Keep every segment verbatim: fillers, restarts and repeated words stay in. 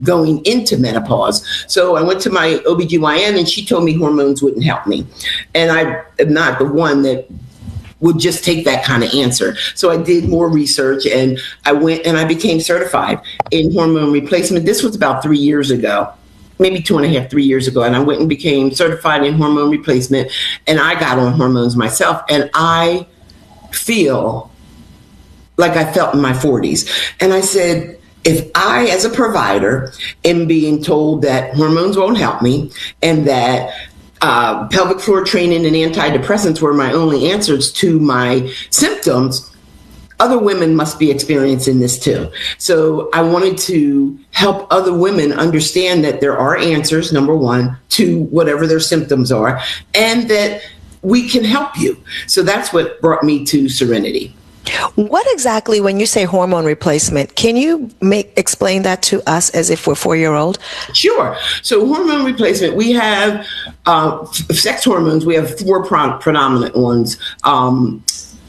going into menopause. So I went to my O B G Y N and she told me hormones wouldn't help me. And I am not the one that would just take that kind of answer. So I did more research and I went and I became certified in hormone replacement. This was about three years ago, maybe two and a half, three years ago. And I went and became certified in hormone replacement and I got on hormones myself. And I feel like I felt in my forties. And I said, if I, as a provider, am being told that hormones won't help me and that uh, pelvic floor training and antidepressants were my only answers to my symptoms, other women must be experiencing this too. So I wanted to help other women understand that there are answers, number one, to whatever their symptoms are, and that we can help you. So that's what brought me to Serenity. What exactly, when you say hormone replacement, can you make explain that to us as if we're four-year-old? Sure. So hormone replacement, we have uh, sex hormones. We have four pro- predominant ones. Um,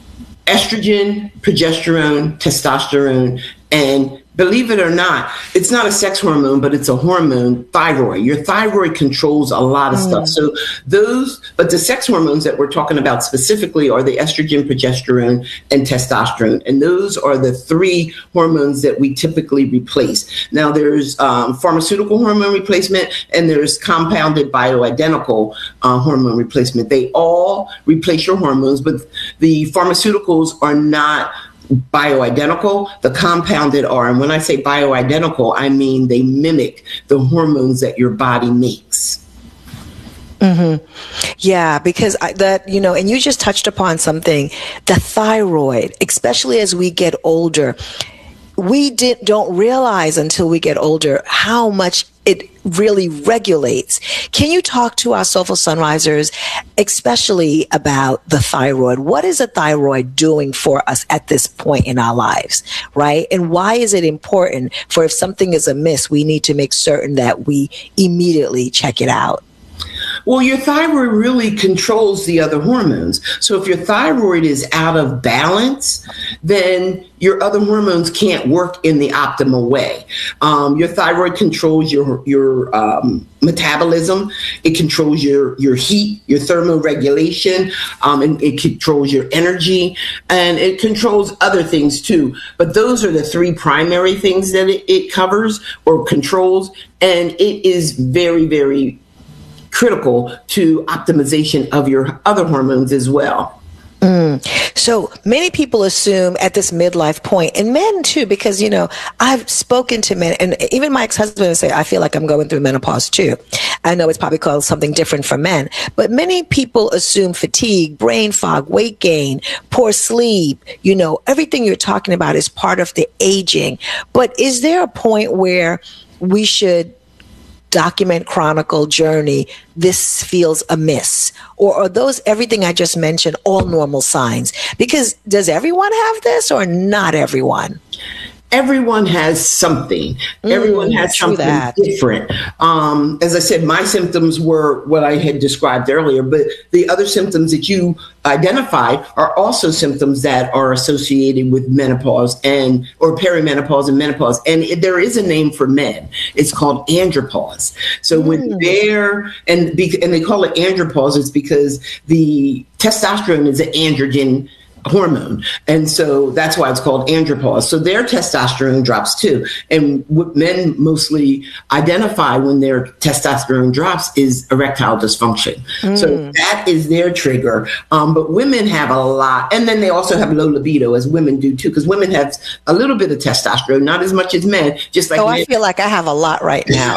estrogen, progesterone, testosterone, and believe it or not, it's not a sex hormone, but it's a hormone, thyroid. Your thyroid controls a lot of mm. stuff. So those, but the sex hormones that we're talking about specifically are the estrogen, progesterone, and testosterone. And those are the three hormones that we typically replace. Now there's um, pharmaceutical hormone replacement and there's compounded bioidentical uh, hormone replacement. They all replace your hormones, but the pharmaceuticals are not bioidentical. The compounded are, and when I say bioidentical, I mean they mimic the hormones that your body makes. Mm-hmm. Yeah, because I, that, you know, and you just touched upon something, the thyroid, especially as we get older, we did, don't realize until we get older how much it really regulates. Can you talk to our Soulful Sunrisers, especially about the thyroid? What is a thyroid doing for us at this point in our lives, right? And why is it important for, if something is amiss, we need to make certain that we immediately check it out? Well, your thyroid really controls the other hormones. So if your thyroid is out of balance, then your other hormones can't work in the optimal way. Um, your thyroid controls your your um, metabolism. It controls your, your heat, your thermoregulation, um, and it controls your energy, and it controls other things too. But those are the three primary things that it, it covers or controls, and it is very, very critical to optimization of your other hormones as well. Mm. So many people assume at this midlife point, and men too, because, you know, I've spoken to men, and even my ex-husband would say, I feel like I'm going through menopause too. I know it's probably called something different for men, but many people assume fatigue, brain fog, weight gain, poor sleep, you know, everything you're talking about is part of the aging. But is there a point where we should document, chronicle, journey, this feels amiss? Or are those, everything I just mentioned, all normal signs? Because does everyone have this or not everyone? Everyone has something. Mm, Everyone has something that. different. Um, as I said, my symptoms were what I had described earlier, but the other symptoms that you identified are also symptoms that are associated with menopause and or perimenopause and menopause. And it, there is a name for men. It's called andropause. So mm. when they're, and, be, and they call it andropause, it's because the testosterone is an androgen hormone. And so that's why it's called andropause. So their testosterone drops too. And what men mostly identify when their testosterone drops is erectile dysfunction. Mm. So that is their trigger. Um, but women have a lot. And then they also have low libido, as women do too, because women have a little bit of testosterone, not as much as men. Just like oh, men. I feel like I have a lot right now.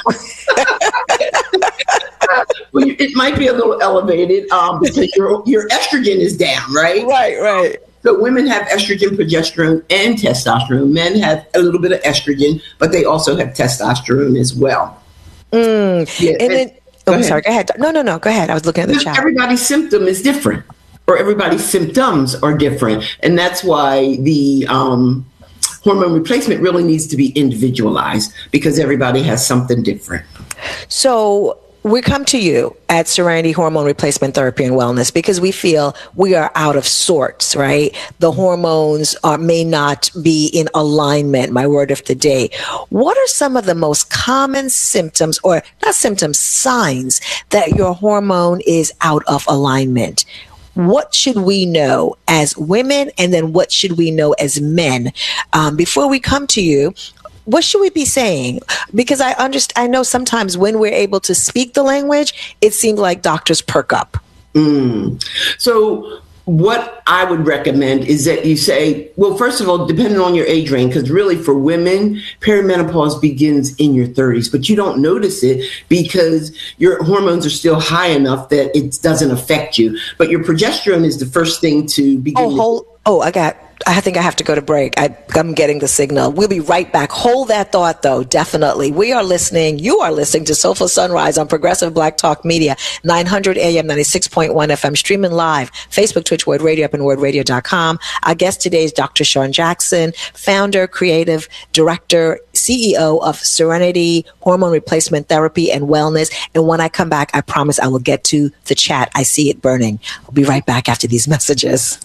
Well, it might be a little elevated um, because your your estrogen is down, right? Right, right. So women have estrogen, progesterone, and testosterone. Men have a little bit of estrogen, but they also have testosterone as well. Mm. Yeah, and, and then, oh, I'm sorry, go ahead. No, no, no, go ahead. I was looking at the chat. Everybody's symptom is different, or everybody's symptoms are different. And that's why the um, hormone replacement really needs to be individualized, because everybody has something different. So we come to you at Serenity Hormone Replacement Therapy and Wellness because we feel we are out of sorts, right? The hormones are, may not be in alignment, my word of the day. What are some of the most common symptoms, or not symptoms, signs that your hormone is out of alignment? What should we know as women, and then what should we know as men? Um, before we come to you, what should we be saying? Because I understand, I know sometimes when we're able to speak the language, it seems like doctors perk up. Mm. So what I would recommend is that you say, well, first of all, depending on your age range, because really for women, perimenopause begins in your thirties, but you don't notice it because your hormones are still high enough that it doesn't affect you. But your progesterone is the first thing to begin. Oh, hold, oh, I got I think I have to go to break. I, I'm getting the signal. We'll be right back. Hold that thought, though. Definitely. We are listening. You are listening to Soulful Sunrise on Progressive Black Talk Media, nine hundred A M, ninety-six point one F M, streaming live, Facebook, Twitch, Word Radio, up and word radio dot com. Our guest today is Doctor Shawn Jackson, founder, creative director, C E O of Serenity Hormone Replacement Therapy and Wellness. And when I come back, I promise I will get to the chat. I see it burning. I'll be right back after these messages.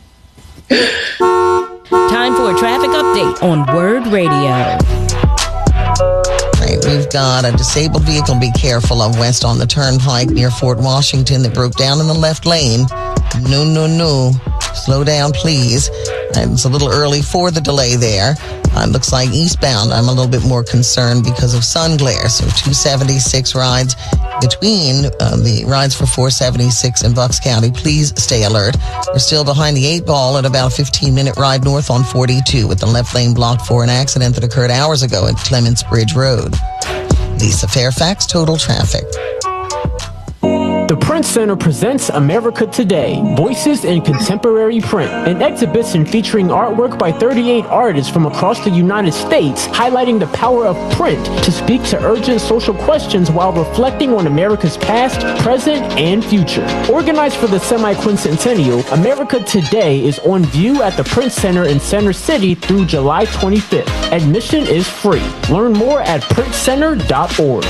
Time for a traffic update on Word Radio. Right, we've got a disabled vehicle. Be careful of west on the turnpike near Fort Washington that broke down in the left lane. No, no, no. Slow down, please. And it's a little early for the delay there. Uh, it looks like eastbound, I'm a little bit more concerned because of sun glare. So two seventy-six rides between uh, the rides for four seventy-six in Bucks County. Please stay alert. We're still behind the eight ball at about a fifteen minute ride north on forty-two with the left lane blocked for an accident that occurred hours ago at Clements Bridge Road. Lisa Fairfax, Total Traffic. The Print Center presents America Today, Voices in Contemporary Print, an exhibition featuring artwork by thirty-eight artists from across the United States, highlighting the power of print to speak to urgent social questions while reflecting on America's past, present, and future. Organized for the semi-quincentennial, America Today is on view at the Print Center in Center City through July twenty-fifth. Admission is free. Learn more at print center dot org.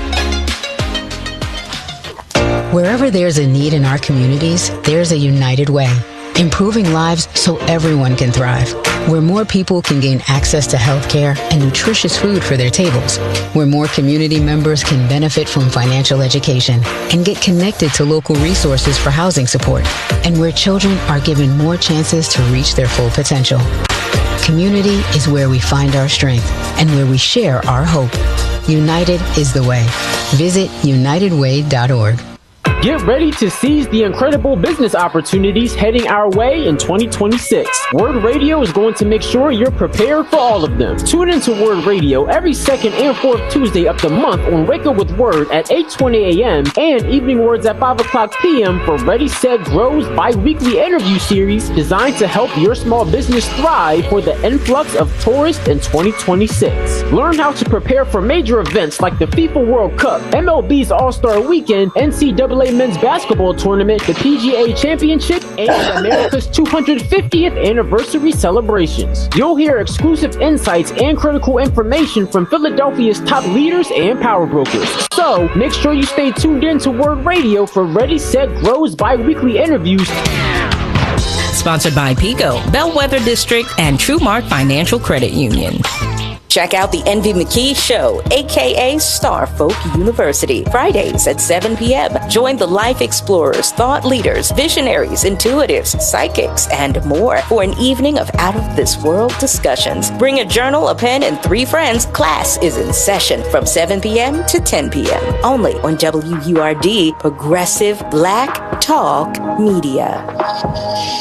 Wherever there's a need in our communities, there's a United Way. Improving lives so everyone can thrive. Where more people can gain access to health care and nutritious food for their tables. Where more community members can benefit from financial education and get connected to local resources for housing support. And where children are given more chances to reach their full potential. Community is where we find our strength and where we share our hope. United is the way. Visit united way dot org. Get ready to seize the incredible business opportunities heading our way in twenty twenty-six. Word Radio is going to make sure you're prepared for all of them. Tune into Word Radio every second and fourth Tuesday of the month on Wake Up with Word at eight twenty a.m. and Evening Words at five o'clock p.m. for Ready, Set, Grow's bi-weekly interview series designed to help your small business thrive for the influx of tourists in twenty twenty-six. Learn how to prepare for major events like the FIFA World Cup, M L B's All-Star Weekend, N C double A Men's Basketball Tournament, the P G A Championship, and America's two hundred fiftieth anniversary celebrations. You'll hear exclusive insights and critical information from Philadelphia's top leaders and power brokers. So make sure you stay tuned in to Word Radio for Ready, Set, Grow's bi-weekly interviews. Sponsored by PICO, Bellwether District, and TrueMark Financial Credit Union. Check out the Envy McKee Show, a k a. Star Folk University, Fridays at seven p.m. Join the life explorers, thought leaders, visionaries, intuitives, psychics, and more for an evening of out-of-this-world discussions. Bring a journal, a pen, and three friends. Class is in session from seven p.m. to ten p.m. Only on W U R D, Progressive Black Talk Media.